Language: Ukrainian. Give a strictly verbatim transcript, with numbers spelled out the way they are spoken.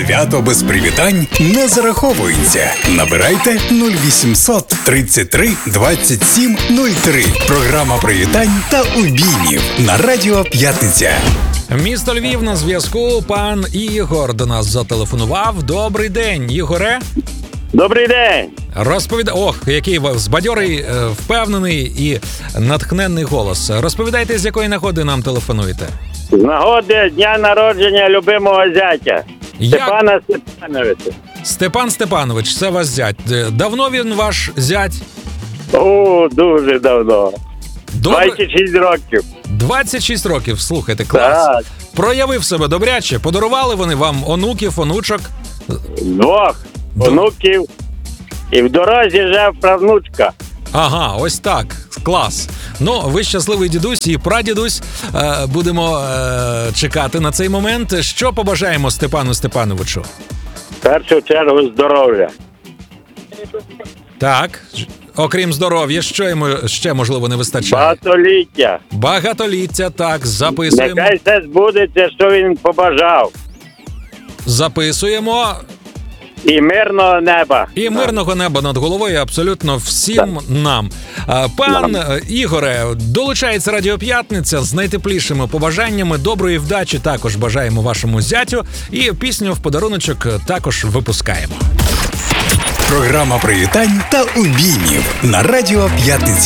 Свято без привітань не зараховується. Набирайте нуль вісімсот тридцять три двадцять сім нуль три. Програма привітань та обіймів на Радіо П'ятниця. Місто Львів на зв'язку. Пан Ігор до нас зателефонував. Добрий день, Ігоре. Добрий день. Розповідай. Ох, який у вас бадьорий, впевнений і натхненний голос. Розповідайте, з якої нагоди нам телефонуєте. З нагоди дня народження любимого зятя. Як? Степана Степановича. Степан Степанович, це ваш зять. Давно він ваш зять? О, дуже давно. Добре. двадцять шість років. двадцять шість років, слухайте, клас. Так. Проявив себе добряче. Подарували вони вам онуків, онучок. Двох онуків. І в дорозі вже правнучка. Ага, ось так. Клас. Ну, ви щасливий дідусь і прадідусь. Е, будемо е, чекати на цей момент. Що побажаємо Степану Степановичу? В першу чергу здоров'я. Так, ж- окрім здоров'я, що йому ще, можливо, не вистачає? Багатоліття. Багатоліття, так, записуємо. Нехай все збудеться, що він побажав. Записуємо. І мирного неба. І мирного неба над головою абсолютно всім нам. А, Пан е, Ігоре, долучається Радіо П'ятниця з найтеплішими побажаннями. Доброї вдачі також бажаємо вашому зятю. І пісню в подаруночок також випускаємо. Програма привітань та обіймів на Радіо П'ятниця.